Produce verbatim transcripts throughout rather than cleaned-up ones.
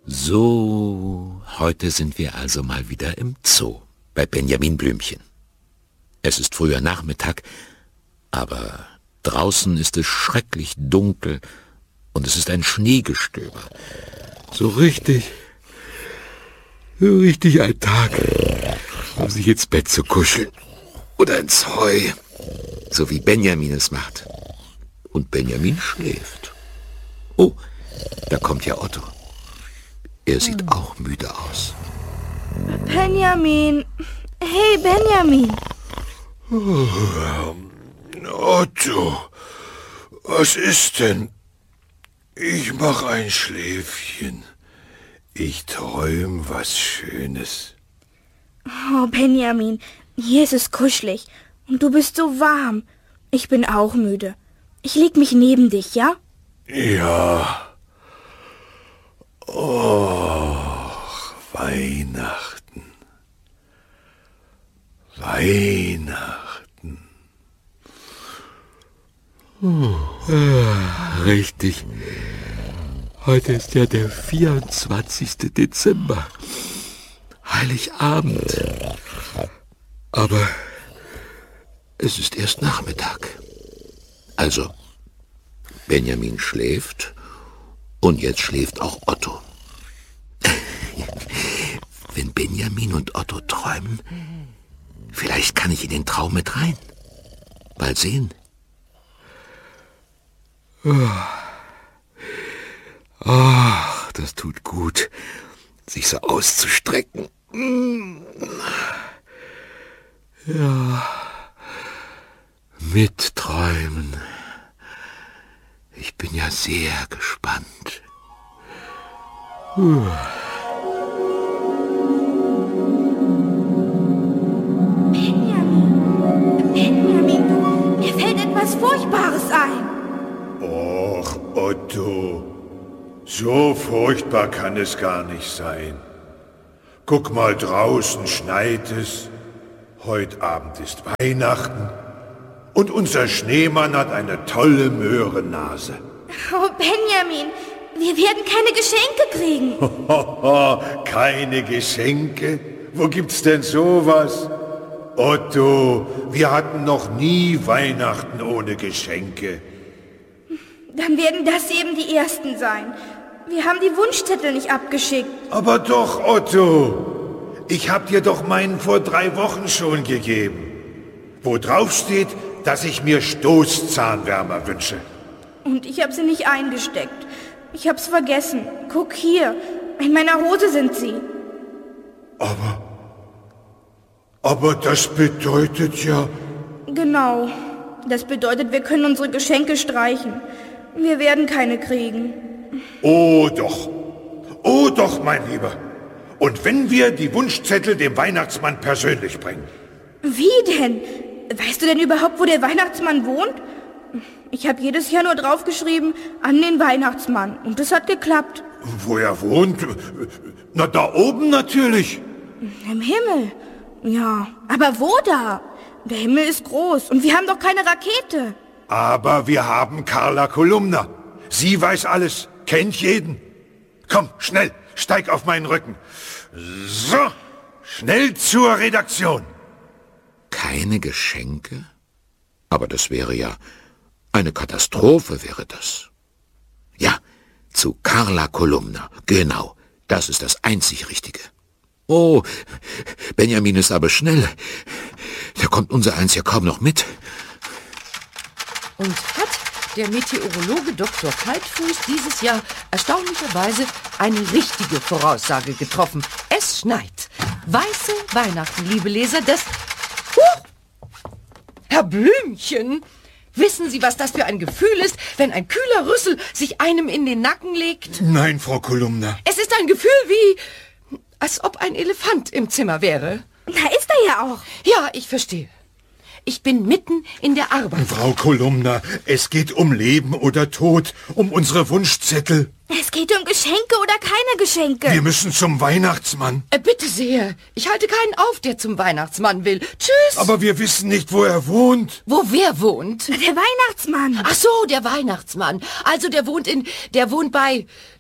So, heute sind wir also mal wieder im Zoo, bei Benjamin Blümchen. Es ist früher Nachmittag, aber draußen ist es schrecklich dunkel und es ist ein Schneegestöber. So richtig, so richtig ein Tag, um sich ins Bett zu kuscheln oder ins Heu, so wie Benjamin es macht. Und Benjamin schläft. Oh, da kommt ja Otto. Er sieht auch müde aus. Benjamin! Hey, Benjamin! Oh, Otto, was ist denn? Ich mach ein Schläfchen. Ich träum was Schönes. Oh, Benjamin, hier ist es kuschelig und du bist so warm. Ich bin auch müde. Ich leg mich neben dich, ja? Ja. Oh, Weihnachten. Weihnachten. Oh, ah, richtig. Heute ist ja der vierundzwanzigste Dezember. Heiligabend. Aber es ist erst Nachmittag. Also, Benjamin schläft und jetzt schläft auch Otto. Wenn Benjamin und Otto träumen, vielleicht kann ich in den Traum mit rein. Mal sehen. Ach, das tut gut, sich so auszustrecken. Ja, mitträumen. Ich bin ja sehr gespannt. Benjamin, Benjamin, du, mir fällt etwas Furchtbares ein. Och, Otto, so furchtbar kann es gar nicht sein. Guck mal, draußen schneit es. Heute Abend ist Weihnachten. Und unser Schneemann hat eine tolle Möhrennase. Oh, Benjamin, wir werden keine Geschenke kriegen. Keine Geschenke? Wo gibt's denn sowas? Otto, wir hatten noch nie Weihnachten ohne Geschenke. Dann werden das eben die ersten sein. Wir haben die Wunschzettel nicht abgeschickt. Aber doch, Otto. Ich hab dir doch meinen vor drei Wochen schon gegeben. Wo drauf steht, dass ich mir Stoßzahnwärmer wünsche. Und ich habe sie nicht eingesteckt. Ich hab's vergessen. Guck hier. In meiner Hose sind sie. Aber... Aber das bedeutet ja... Genau. Das bedeutet, wir können unsere Geschenke streichen. Wir werden keine kriegen. Oh doch. Oh doch, mein Lieber. Und wenn wir die Wunschzettel dem Weihnachtsmann persönlich bringen. Wie denn? Weißt du denn überhaupt, wo der Weihnachtsmann wohnt? Ich habe jedes Jahr nur draufgeschrieben, an den Weihnachtsmann. Und das hat geklappt. Wo er wohnt? Na, da oben natürlich. Im Himmel. Ja, aber wo da? Der Himmel ist groß und wir haben doch keine Rakete. Aber wir haben Carla Kolumna. Sie weiß alles, kennt jeden. Komm, schnell, steig auf meinen Rücken. So, schnell zur Redaktion. Keine Geschenke? Aber das wäre ja... Eine Katastrophe wäre das. Ja, zu Carla Kolumna. Genau, das ist das einzig Richtige. Oh, Benjamin ist aber schnell. Da kommt unser Eins ja kaum noch mit. Und hat der Meteorologe Doktor Kaltfuß dieses Jahr erstaunlicherweise eine richtige Voraussage getroffen. Es schneit. Weiße Weihnachten, liebe Leser, das... Huch! Herr Blümchen, wissen Sie, was das für ein Gefühl ist, wenn ein kühler Rüssel sich einem in den Nacken legt? Nein, Frau Kolumna. Es ist ein Gefühl wie, als ob ein Elefant im Zimmer wäre. Da ist er ja auch. Ja, ich verstehe. Ich bin mitten in der Arbeit. Frau Kolumna, es geht um Leben oder Tod, um unsere Wunschzettel. Es geht um Geschenke oder keine Geschenke. Wir müssen zum Weihnachtsmann. Äh, bitte sehr. Ich halte keinen auf, der zum Weihnachtsmann will. Tschüss. Aber wir wissen nicht, wo er wohnt. Wo wer wohnt? Der Weihnachtsmann. Ach so, der Weihnachtsmann. Also der wohnt in... Der wohnt bei...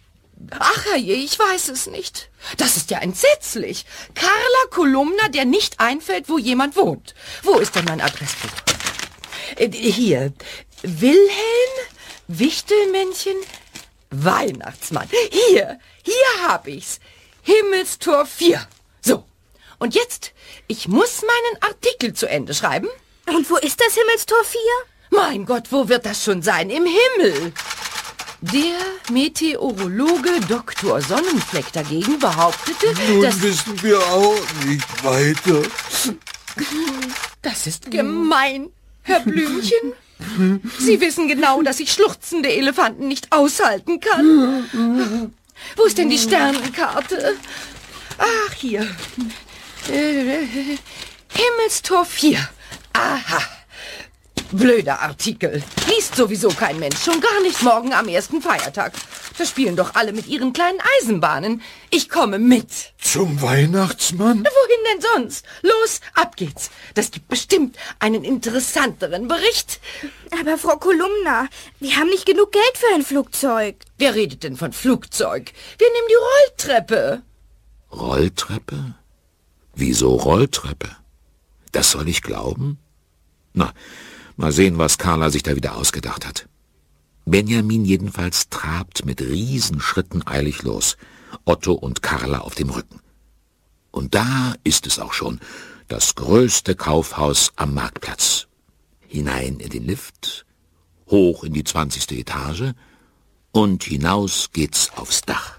Ach herrje, ich weiß es nicht. Das ist ja entsetzlich. Carla Kolumna, der nicht einfällt, wo jemand wohnt. Wo ist denn mein Adressbuch? Äh, hier. Wilhelm, Wichtelmännchen, Weihnachtsmann. Hier, hier hab ich's. Himmelstor vier. So. Und jetzt, ich muss meinen Artikel zu Ende schreiben. Und wo ist das Himmelstor vier? Mein Gott, wo wird das schon sein? Im Himmel. Der Meteorologe Doktor Sonnenfleck dagegen behauptete, Nun dass... wissen wir auch nicht weiter. Das ist gemein, Herr Blümchen. Sie wissen genau, dass ich schluchzende Elefanten nicht aushalten kann. Wo ist denn die Sternenkarte? Ach, hier. Äh, Himmelstor vier. Aha. Blöder Artikel. Liest sowieso kein Mensch, schon gar nicht morgen am ersten Feiertag. Da spielen doch alle mit ihren kleinen Eisenbahnen. Ich komme mit. Zum Weihnachtsmann? Wohin denn sonst? Los, ab geht's. Das gibt bestimmt einen interessanteren Bericht. Aber Frau Kolumna, wir haben nicht genug Geld für ein Flugzeug. Wer redet denn von Flugzeug? Wir nehmen die Rolltreppe. Rolltreppe? Wieso Rolltreppe? Das soll ich glauben? Na, mal sehen, was Carla sich da wieder ausgedacht hat. Benjamin jedenfalls trabt mit Riesenschritten eilig los, Otto und Carla auf dem Rücken. Und da ist es auch schon, das größte Kaufhaus am Marktplatz. Hinein in den Lift, hoch in die zwanzigste Etage und hinaus geht's aufs Dach.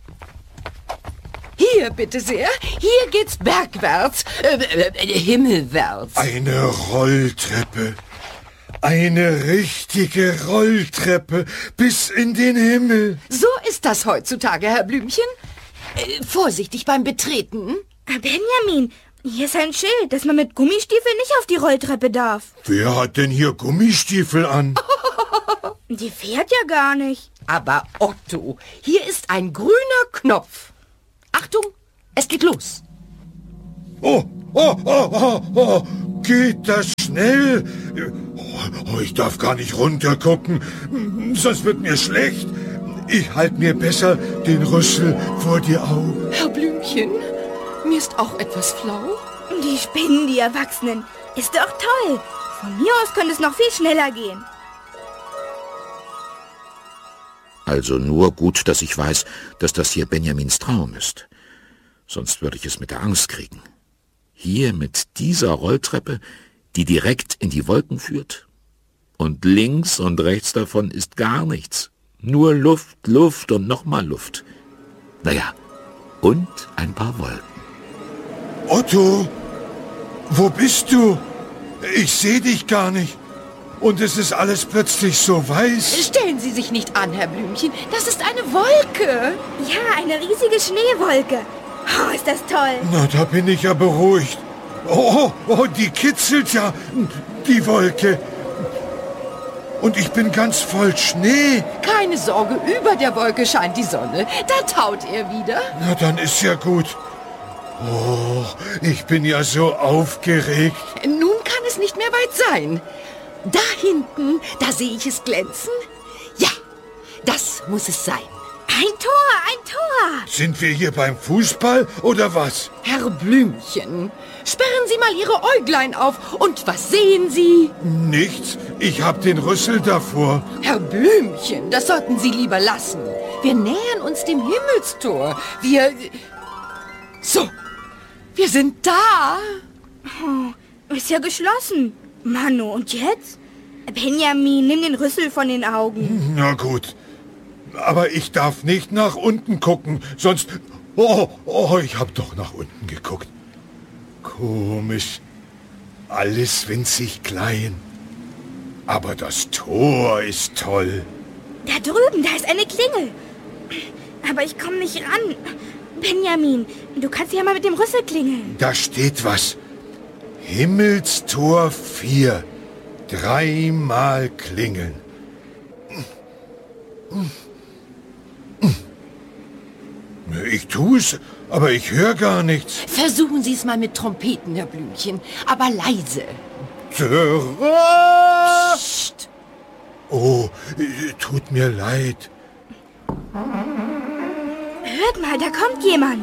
Hier, bitte sehr. Hier geht's bergwärts, äh, äh, himmelwärts. Eine Rolltreppe. Eine richtige Rolltreppe bis in den Himmel. So ist das heutzutage, Herr Blümchen. Äh, vorsichtig beim Betreten. Benjamin, hier ist ein Schild, dass man mit Gummistiefeln nicht auf die Rolltreppe darf. Wer hat denn hier Gummistiefel an? Die fährt ja gar nicht. Aber Otto, hier ist ein grüner Knopf. Achtung, es geht los. Oh, oh, oh, oh, oh, geht das schnell? Oh, ich darf gar nicht runtergucken, sonst wird mir schlecht. Ich halte mir besser den Rüssel vor die Augen. Herr Blümchen, mir ist auch etwas flau. Die Spinnen, die Erwachsenen. Ist doch toll. Von mir aus könnte es noch viel schneller gehen. Also nur gut, dass ich weiß, dass das hier Benjamins Traum ist. Sonst würde ich es mit der Angst kriegen. Hier mit dieser Rolltreppe, die direkt in die Wolken führt. Und links und rechts davon ist gar nichts. Nur Luft, Luft und nochmal Luft. Naja, und ein paar Wolken. Otto, wo bist du? Ich sehe dich gar nicht. Und es ist alles plötzlich so weiß. Stellen Sie sich nicht an, Herr Blümchen. Das ist eine Wolke. Ja, eine riesige Schneewolke. Oh, ist das toll. Na, da bin ich ja beruhigt. Oh, oh, die kitzelt ja, die Wolke. Und ich bin ganz voll Schnee. Keine Sorge, über der Wolke scheint die Sonne. Da taut er wieder. Na, dann ist ja gut. Oh, ich bin ja so aufgeregt. Nun kann es nicht mehr weit sein. Da hinten, da sehe ich es glänzen. Ja, das muss es sein. Ein Tor, ein Tor. Sind wir hier beim Fußball oder was? Herr Blümchen, sperren Sie mal Ihre Äuglein auf. Und was sehen Sie? Nichts. Ich hab den Rüssel davor. Herr Blümchen, das sollten Sie lieber lassen. Wir nähern uns dem Himmelstor. Wir... So, wir sind da. Oh, ist ja geschlossen. Manu, und jetzt? Benjamin, nimm den Rüssel von den Augen. Na gut. Aber ich darf nicht nach unten gucken, sonst... Oh, oh, ich hab doch nach unten geguckt. Komisch. Alles winzig klein. Aber das Tor ist toll. Da drüben, da ist eine Klingel. Aber ich komme nicht ran. Benjamin, du kannst ja mal mit dem Rüssel klingeln. Da steht was. Himmelstor vier. Dreimal klingeln. Ich tue es, aber ich höre gar nichts. Versuchen Sie es mal mit Trompeten, Herr Blümchen, aber leise. Psst. Oh, tut mir leid. Hört mal, da kommt jemand.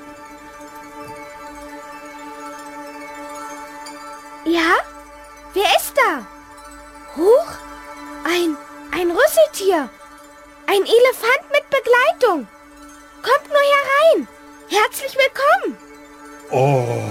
Ja? Wer ist da? Huch, ein, ein Rüsseltier. Ein Elefant mit Begleitung. Kommt nur herein. Herzlich willkommen. Oh,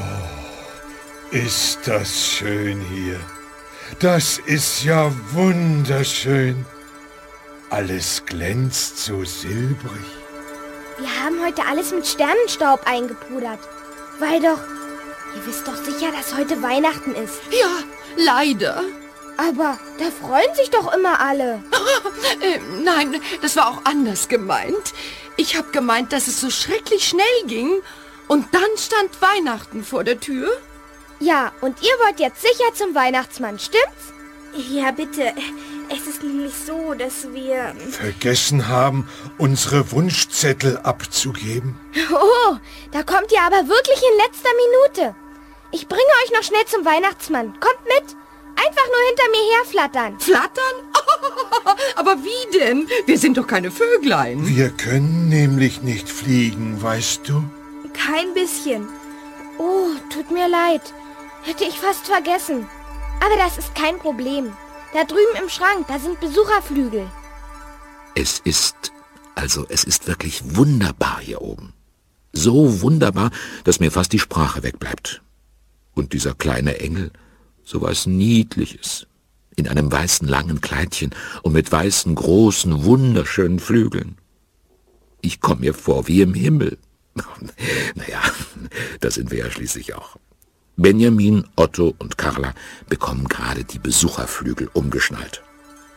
ist das schön hier. Das ist ja wunderschön. Alles glänzt so silbrig. Wir haben heute alles mit Sternenstaub eingepudert. Weil doch, ihr wisst doch sicher, dass heute Weihnachten ist. Ja, leider. Aber da freuen sich doch immer alle. äh, nein, das war auch anders gemeint. Ich habe gemeint, dass es so schrecklich schnell ging und dann stand Weihnachten vor der Tür. Ja, und ihr wollt jetzt sicher zum Weihnachtsmann, stimmt's? Ja, bitte. Es ist nämlich so, dass wir... vergessen haben, unsere Wunschzettel abzugeben. Oh, da kommt ihr aber wirklich in letzter Minute. Ich bringe euch noch schnell zum Weihnachtsmann. Kommt mit. Einfach nur hinter mir herflattern. Flattern? Aber wie denn? Wir sind doch keine Vöglein. Wir können nämlich nicht fliegen, weißt du? Kein bisschen. Oh, tut mir leid. Hätte ich fast vergessen. Aber das ist kein Problem. Da drüben im Schrank, da sind Besucherflügel. Es ist, also es ist wirklich wunderbar hier oben. So wunderbar, dass mir fast die Sprache wegbleibt. Und dieser kleine Engel, so was Niedliches, in einem weißen langen Kleidchen und mit weißen großen, wunderschönen Flügeln. Ich komme mir vor wie im Himmel. Naja, das sind wir ja schließlich auch. Benjamin, Otto und Carla bekommen gerade die Besucherflügel umgeschnallt.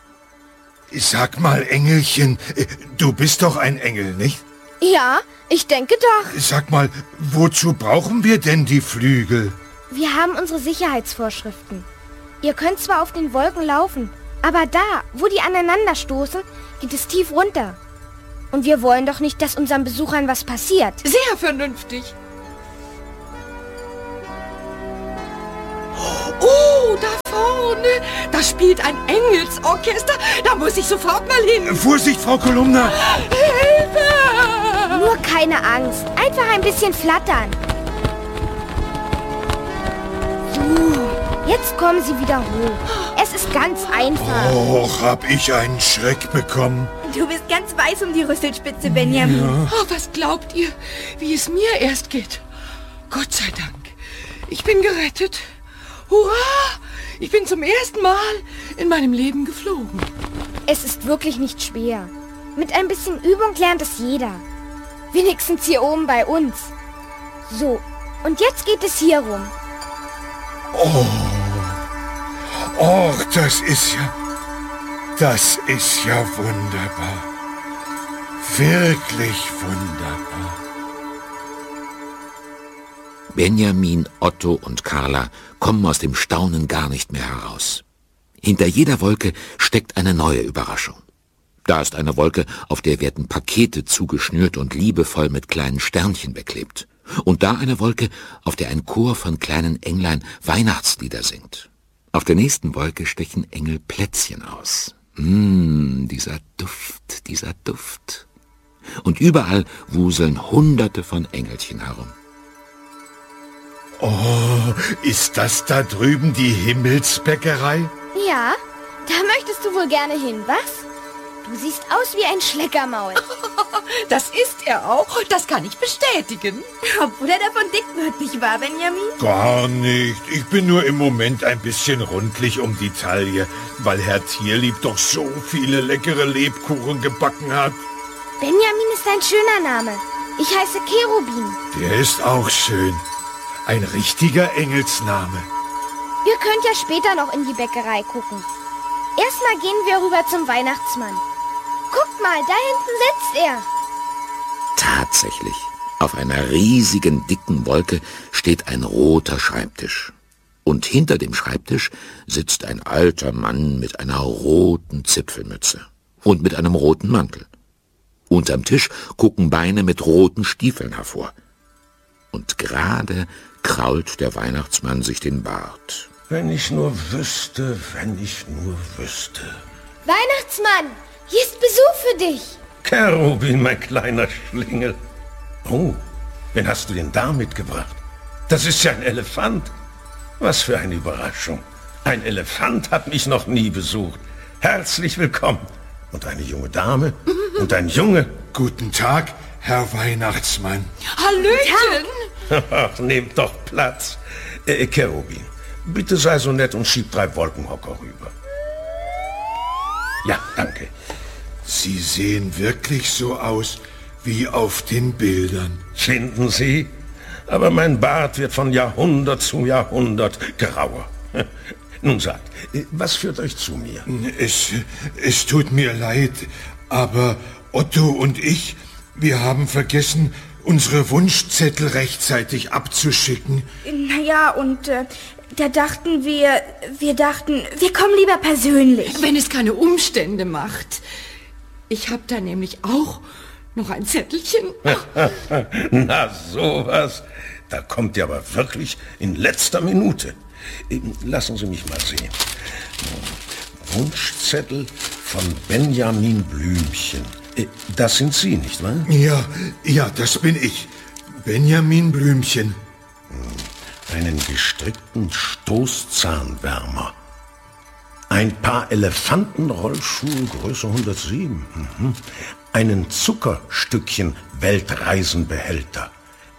Sag mal, Engelchen, du bist doch ein Engel, nicht? Ja, ich denke doch. Sag mal, wozu brauchen wir denn die Flügel? Wir haben unsere Sicherheitsvorschriften. Ihr könnt zwar auf den Wolken laufen, aber da, wo die aneinander stoßen, geht es tief runter. Und wir wollen doch nicht, dass unseren Besuchern was passiert. Sehr vernünftig. Oh, da vorne, da spielt ein Engelsorchester. Da muss ich sofort mal hin. Vorsicht, Frau Kolumna! Hilfe! Nur keine Angst, einfach ein bisschen flattern. So, jetzt kommen Sie wieder hoch. Es ist ganz einfach. Och, hab ich einen Schreck bekommen. Du bist ganz weiß um die Rüsselspitze, Benjamin. Ja. Oh, was glaubt ihr, wie es mir erst geht? Gott sei Dank, ich bin gerettet. Hurra! Ich bin zum ersten Mal in meinem Leben geflogen. Es ist wirklich nicht schwer. Mit ein bisschen Übung lernt es jeder. Wenigstens hier oben bei uns. So, und jetzt geht es hier rum. Oh, oh, das ist ja, das ist ja wunderbar. Wirklich wunderbar. Benjamin, Otto und Carla kommen aus dem Staunen gar nicht mehr heraus. Hinter jeder Wolke steckt eine neue Überraschung. Da ist eine Wolke, auf der werden Pakete zugeschnürt und liebevoll mit kleinen Sternchen beklebt. Und da eine Wolke, auf der ein Chor von kleinen Englein Weihnachtslieder singt. Auf der nächsten Wolke stechen Engel Plätzchen aus. Mmh, dieser Duft, dieser Duft. Und überall wuseln Hunderte von Engelchen herum. Oh, ist das da drüben die Himmelsbäckerei? Ja, da möchtest du wohl gerne hin, was? Du siehst aus wie ein Schleckermaul. Das ist er auch, das kann ich bestätigen. Obwohl er davon dick wird, nicht wahr, Benjamin? Gar nicht. Ich bin nur im Moment ein bisschen rundlich um die Taille, weil Herr Tierlieb doch so viele leckere Lebkuchen gebacken hat. Benjamin ist ein schöner Name. Ich heiße Cherubin. Der ist auch schön. Ein richtiger Engelsname. Ihr könnt ja später noch in die Bäckerei gucken. Erstmal gehen wir rüber zum Weihnachtsmann. Guckt mal, da hinten sitzt er. Tatsächlich, auf einer riesigen, dicken Wolke steht ein roter Schreibtisch. Und hinter dem Schreibtisch sitzt ein alter Mann mit einer roten Zipfelmütze und mit einem roten Mantel. Unterm Tisch gucken Beine mit roten Stiefeln hervor. Und gerade krault der Weihnachtsmann sich den Bart. Wenn ich nur wüsste, wenn ich nur wüsste. Weihnachtsmann, hier ist Besuch für dich. Cherubin, mein kleiner Schlingel. Oh, wen hast du denn da mitgebracht? Das ist ja ein Elefant. Was für eine Überraschung. Ein Elefant hat mich noch nie besucht. Herzlich willkommen. Und eine junge Dame und ein Junge. Guten Tag, Herr Weihnachtsmann. Hallöchen! Ach, nehmt doch Platz. Äh, Cherubin, bitte sei so nett und schieb drei Wolkenhocker rüber. Ja, danke. Sie sehen wirklich so aus wie auf den Bildern. Finden Sie? Aber mein Bart wird von Jahrhundert zu Jahrhundert grauer. Nun sagt, was führt euch zu mir? Es, es tut mir leid, aber Otto und ich, wir haben vergessen, unsere Wunschzettel rechtzeitig abzuschicken. Naja, und äh, da dachten wir, wir dachten, wir kommen lieber persönlich. Wenn es keine Umstände macht. Ich habe da nämlich auch noch ein Zettelchen. Na, sowas. Da kommt ihr aber wirklich in letzter Minute. Lassen Sie mich mal sehen. Wunschzettel von Benjamin Blümchen. Das sind Sie, nicht wahr? Ja, ja, das bin ich. Benjamin Blümchen. Einen gestrickten Stoßzahnwärmer. Ein paar Elefantenrollschuhe, Größe hundertsieben. Mhm. Einen Zuckerstückchen Weltreisenbehälter.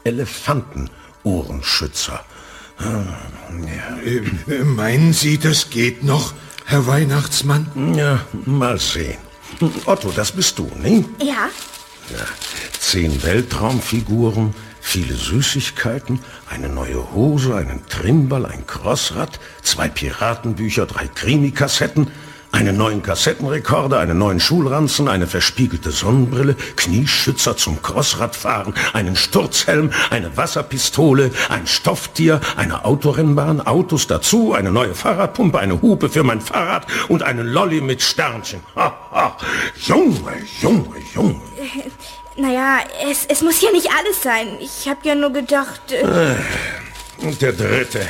Elefantenohrenschützer. Ja. Äh, meinen Sie, das geht noch, Herr Weihnachtsmann? Ja, mal sehen. Otto, das bist du, ne? Ja. Ja. Zehn Weltraumfiguren, viele Süßigkeiten, eine neue Hose, einen Trimmball, ein Crossrad, zwei Piratenbücher, drei Krimi-Kassetten, einen neuen Kassettenrekorder, einen neuen Schulranzen, eine verspiegelte Sonnenbrille, Knieschützer zum Crossradfahren, einen Sturzhelm, eine Wasserpistole, ein Stofftier, eine Autorennbahn, Autos dazu, eine neue Fahrradpumpe, eine Hupe für mein Fahrrad und eine Lolli mit Sternchen. Ha, ha. Junge, Junge, Junge. Äh, naja, es, es muss ja nicht alles sein. Ich habe ja nur gedacht... Äh und der dritte.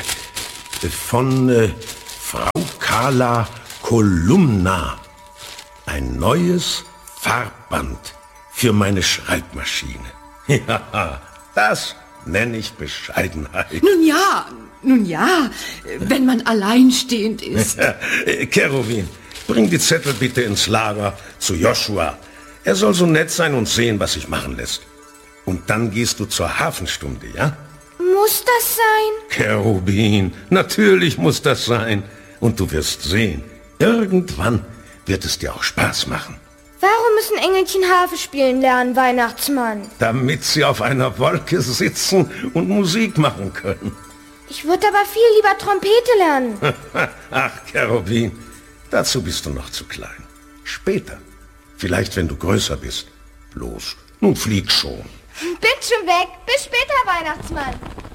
Von äh, Frau Carla Kolumna. Ein neues Farbband für meine Schreibmaschine. Ja, das nenne ich Bescheidenheit. Nun ja, nun ja, wenn man alleinstehend ist. Cherubin, bring die Zettel bitte ins Lager zu Joshua. Er soll so nett sein und sehen, was sich machen lässt. Und dann gehst du zur Hafenstunde, ja? Muss das sein? Cherubin, natürlich muss das sein. Und du wirst sehen, irgendwann wird es dir auch Spaß machen. Warum müssen Engelchen Harfe spielen lernen, Weihnachtsmann? Damit sie auf einer Wolke sitzen und Musik machen können. Ich würde aber viel lieber Trompete lernen. Ach, Cherubin, dazu bist du noch zu klein. Später, vielleicht wenn du größer bist. Bloß, nun flieg schon. Bin schon weg. Bis später, Weihnachtsmann.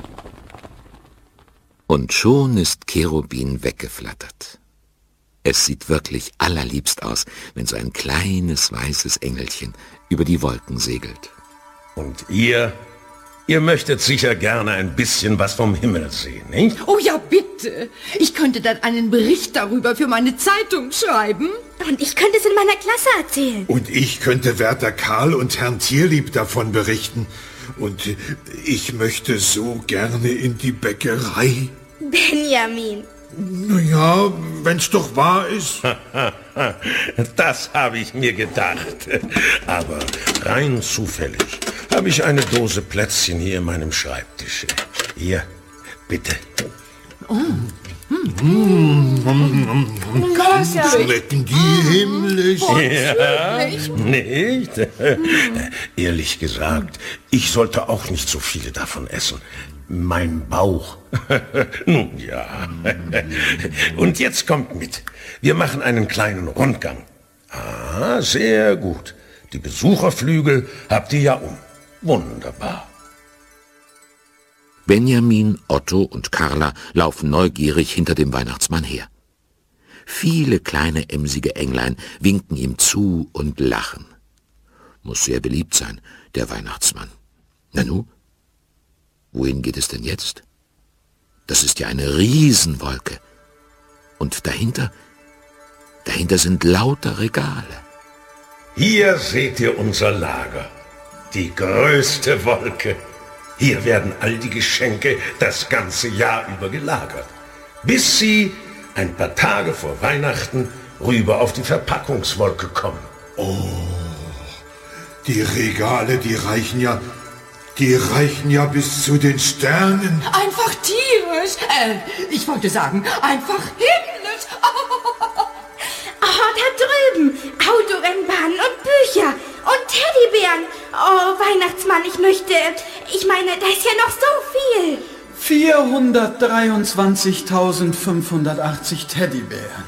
Und schon ist Cherubin weggeflattert. Es sieht wirklich allerliebst aus, wenn so ein kleines weißes Engelchen über die Wolken segelt. Und ihr, ihr möchtet sicher gerne ein bisschen was vom Himmel sehen, nicht? Oh ja, bitte. Ich könnte dann einen Bericht darüber für meine Zeitung schreiben. Und ich könnte es in meiner Klasse erzählen. Und ich könnte Wärter Karl und Herrn Tierlieb davon berichten. Und ich möchte so gerne in die Bäckerei. Benjamin. Naja, wenn's doch wahr ist. Das habe ich mir gedacht. Aber rein zufällig habe ich eine Dose Plätzchen hier in meinem Schreibtisch. Hier, bitte. Oh. Schmecken die himmlisch? Ja, nicht? Ehrlich gesagt, ich sollte auch nicht so viele davon essen. Mein Bauch. Nun ja. Und jetzt kommt mit. Wir machen einen kleinen Rundgang. Ah, sehr gut. Die Besucherflügel habt ihr ja um. Wunderbar. Benjamin, Otto und Carla laufen neugierig hinter dem Weihnachtsmann her. Viele kleine emsige Englein winken ihm zu und lachen. Muss sehr beliebt sein, der Weihnachtsmann. Nanu, wohin geht es denn jetzt? Das ist ja eine Riesenwolke. Und dahinter, dahinter sind lauter Regale. Hier seht ihr unser Lager. die größte Wolke. Hier werden all die Geschenke das ganze Jahr über gelagert, bis sie ein paar Tage vor Weihnachten rüber auf die Verpackungswolke kommen. Oh, die Regale, die reichen ja, die reichen ja bis zu den Sternen. Einfach tierisch. Äh, ich wollte sagen, einfach himmlisch. Oh, da drüben. Autorennbahnen und Bücher und Teddybären. Oh, Weihnachtsmann, ich möchte... Ich meine, da ist ja noch so viel. vierhundertdreiundzwanzigtausendfünfhundertachtzig Teddybären.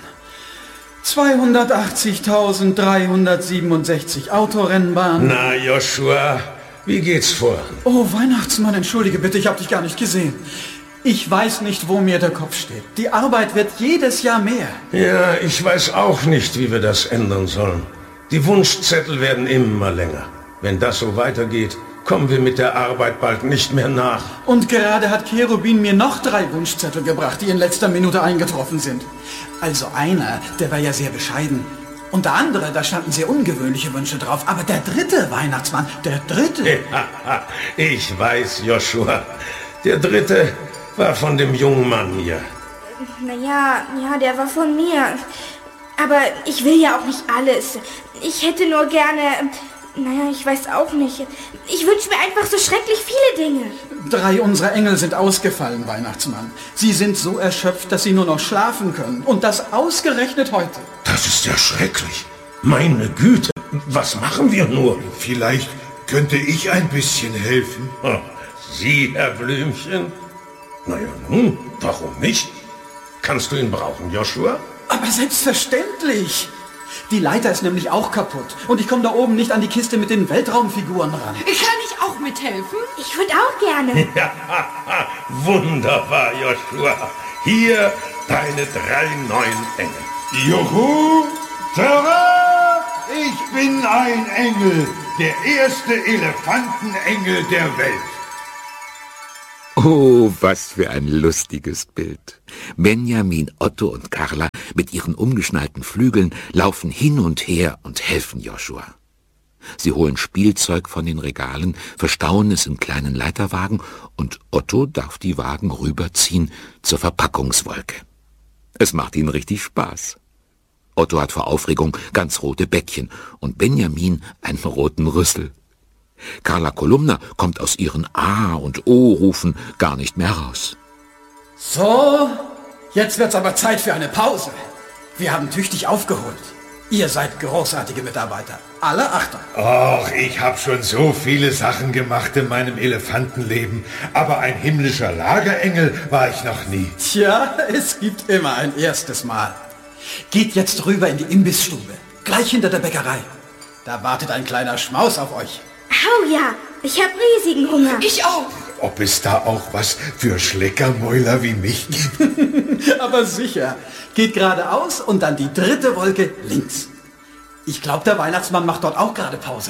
zweihundertachtzigtausenddreihundertsiebenundsechzig Autorennbahnen. Na, Joshua, wie geht's voran? Oh, Weihnachtsmann, entschuldige bitte, ich habe dich gar nicht gesehen. Ich weiß nicht, wo mir der Kopf steht. Die Arbeit wird jedes Jahr mehr. Ja, ich weiß auch nicht, wie wir das ändern sollen. Die Wunschzettel werden immer länger. Wenn das so weitergeht, kommen wir mit der Arbeit bald nicht mehr nach. Und gerade hat Cherubin mir noch drei Wunschzettel gebracht, die in letzter Minute eingetroffen sind. Also einer, der war ja sehr bescheiden. Und der andere, da standen sehr ungewöhnliche Wünsche drauf. Aber der dritte Weihnachtsmann, der dritte... Ich weiß, Joshua. Der dritte war von dem jungen Mann hier. Naja, ja, der war von mir. Aber ich will ja auch nicht alles. Ich hätte nur gerne... Naja, ich weiß auch nicht. Ich wünsche mir einfach so schrecklich viele Dinge. Drei unserer Engel sind ausgefallen, Weihnachtsmann. Sie sind so erschöpft, dass sie nur noch schlafen können. Und das ausgerechnet heute. Das ist ja schrecklich. Meine Güte, was machen wir nur? Vielleicht könnte ich ein bisschen helfen. Oh, Sie, Herr Blümchen? Na ja, nun, warum nicht? Kannst du ihn brauchen, Joshua? Aber selbstverständlich. Die Leiter ist nämlich auch kaputt. Und ich komme da oben nicht an die Kiste mit den Weltraumfiguren ran. Kann ich auch mithelfen? Ich würde auch gerne. Ja, wunderbar, Joshua. Hier deine drei neuen Engel. Juhu! Tada! Ich bin ein Engel. Der erste Elefantenengel der Welt. Oh, was für ein lustiges Bild. Benjamin, Otto und Carla mit ihren umgeschnallten Flügeln laufen hin und her und helfen Joshua. Sie holen Spielzeug von den Regalen, verstauen es in kleinen Leiterwagen und Otto darf die Wagen rüberziehen zur Verpackungswolke. Es macht ihnen richtig Spaß. Otto hat vor Aufregung ganz rote Bäckchen und Benjamin einen roten Rüssel. Carla Kolumna kommt aus ihren A- und O-Rufen gar nicht mehr raus. So, jetzt wird's aber Zeit für eine Pause. Wir haben tüchtig aufgeholt. Ihr seid großartige Mitarbeiter. Alle Achtung. Och, ich habe schon so viele Sachen gemacht in meinem Elefantenleben, aber ein himmlischer Lagerengel war ich noch nie. Tja, es gibt immer ein erstes Mal. Geht jetzt rüber in die Imbissstube, gleich hinter der Bäckerei. Da wartet ein kleiner Schmaus auf euch. Oh ja, ich habe riesigen Hunger. Ich auch. Ob es da auch was für Schleckermäuler wie mich gibt? Aber sicher. Geht geradeaus und dann die dritte Wolke links. Ich glaube, der Weihnachtsmann macht dort auch gerade Pause.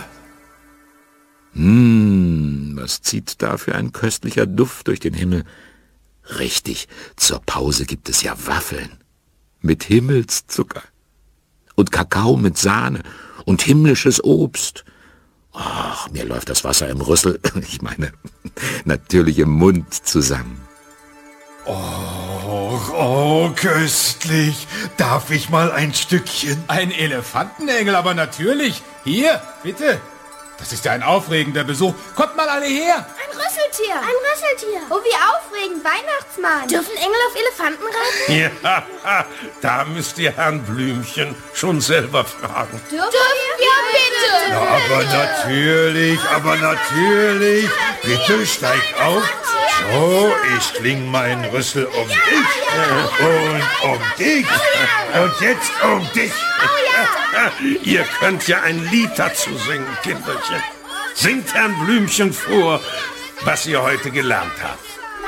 Hm, was zieht da für ein köstlicher Duft durch den Himmel? Richtig, zur Pause gibt es ja Waffeln. Mit Himmelszucker. Und Kakao mit Sahne. Und himmlisches Obst. Ach, mir läuft das Wasser im Rüssel, ich meine, natürlich im Mund zusammen. Oh, oh, köstlich. Darf ich mal ein Stückchen? Ein Elefantenengel, aber natürlich. Hier, bitte. Das ist ja ein aufregender Besuch. Kommt mal alle her. Ein Rüsseltier. Ein Rüsseltier. Oh, wie aufregend. Weihnachtsmann. Dürfen Engel auf Elefanten reiten? Ja, da müsst ihr Herrn Blümchen schon selber fragen. Dürfen wir bitte? Ja, aber natürlich, aber natürlich. Bitte steig auf. So, ich schling meinen Rüssel um dich und um dich und jetzt um dich. Ihr könnt ja ein Lied dazu singen, Kinderchen. Singt Herrn Blümchen vor, was ihr heute gelernt habt.